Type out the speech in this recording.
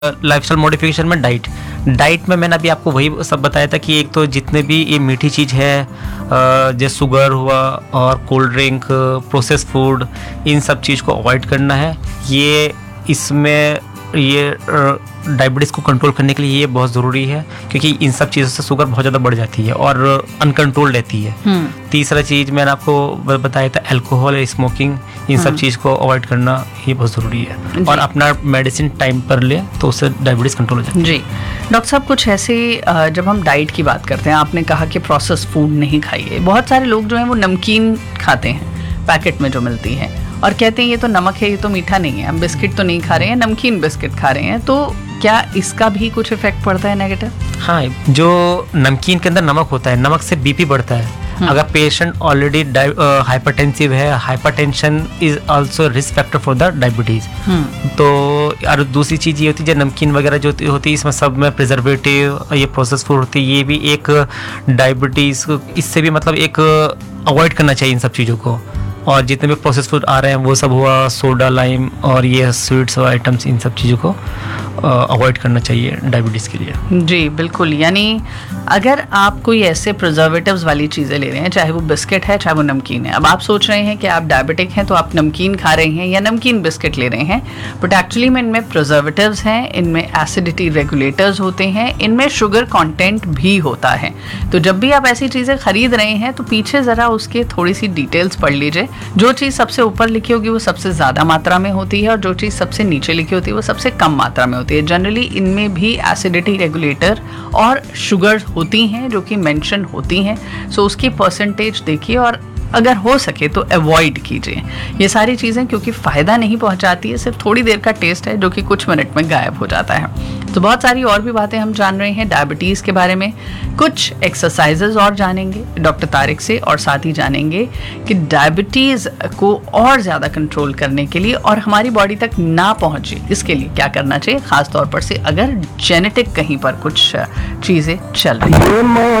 Lifestyle modification में diet में मैंने अभी आपको वही सब बताया था कि एक तो जितने भी ये मीठी चीज़ है, जैसे शुगर हुआ और कोल्ड ड्रिंक, प्रोसेस फूड, इन सब चीज़ को अवॉइड करना है। ये इसमें ये डायबिटीज़ को कंट्रोल करने के लिए ये बहुत ज़रूरी है, क्योंकि इन सब चीज़ों से शुगर बहुत ज़्यादा बढ़ जाती है और अनकंट्रोल रहती है। तीसरा चीज़ मैंने आपको बताया था, अल्कोहल, स्मोकिंग, इन सब चीज़ को अवॉइड करना ये बहुत ज़रूरी है। और अपना मेडिसिन टाइम पर ले तो उससे डायबिटीज़ कंट्रोल हो जाती है। जी डॉक्टर साहब, कुछ ऐसे जब हम डाइट की बात करते हैं, आपने कहा कि प्रोसेस फूड नहीं खाइए। बहुत सारे लोग जो हैं वो नमकीन खाते हैं पैकेट में जो मिलती है, और कहते हैं ये तो नमक है, ये तो मीठा नहीं है, हम बिस्किट तो नहीं खा रहे हैं, नमकीन बिस्किट खा रहे हैं। तो क्या इसका भी कुछ इफेक्ट पड़ता है नेगेटिव? हाँ, जो नमकीन के अंदर नमक होता है, नमक से बीपी बढ़ता है। अगर पेशेंट ऑलरेडी हाइपरटेंसिव है, hypertension is also risk factor for the diabetes. तो और दूसरी चीज़ ये होती है, जो नमकीन वगैरह जो होती है, इसमें सब में प्रिजर्वेटिव, ये प्रोसेस फूड होती है, ये भी एक डायबिटीज़, इससे भी मतलब एक अवॉइड करना चाहिए इन सब चीज़ों को। और जितने भी प्रोसेस फूड आ रहे हैं वो सब हुआ, सोडा, लाइम और ये स्वीट्स आइटम्स, इन सब चीज़ों को अवॉइड करना चाहिए डायबिटीज़ के लिए। जी बिल्कुल, यानी अगर आप कोई ऐसे प्रिजर्वेटिव्स वाली चीज़ें ले रहे हैं, चाहे वो बिस्किट है चाहे वो नमकीन है, अब आप सोच रहे हैं कि आप डायबिटिक हैं तो आप नमकीन खा रहे हैं या नमकीन बिस्किट ले रहे हैं, बट एक्चुअली में इनमें प्रिजर्वेटिव्स हैं, इनमें एसिडिटी रेगुलेटर्स होते हैं, इनमें शुगर कंटेंट भी होता है। तो जब भी आप ऐसी चीज़ें खरीद रहे हैं तो पीछे ज़रा उसके थोड़ी सी डिटेल्स पढ़ लीजिए। जो चीज़ सबसे ऊपर लिखी होगी वो सबसे ज़्यादा मात्रा में होती है, और जो चीज़ सबसे नीचे लिखी होती है वो सबसे कम मात्रा में होती है। जनरली इनमें भी एसिडिटी रेगुलेटर और शुगर होती हैं जो कि मेंशन होती हैं। सो उसकी परसेंटेज देखिए और अगर हो सके तो अवॉइड कीजिए ये सारी चीज़ें, क्योंकि फ़ायदा नहीं पहुंचाती है, सिर्फ थोड़ी देर का टेस्ट है जो कि कुछ मिनट में गायब हो जाता है। तो बहुत सारी और भी बातें हम जान रहे हैं डायबिटीज़ के बारे में। कुछ एक्सरसाइजेज और जानेंगे डॉक्टर तारिक से, और साथ ही जानेंगे कि डायबिटीज़ को और ज़्यादा कंट्रोल करने के लिए और हमारी बॉडी तक ना पहुँचे इसके लिए क्या करना चाहिए, ख़ास तौर पर से अगर जेनेटिक कहीं पर कुछ चीज़ें चल रही हैं।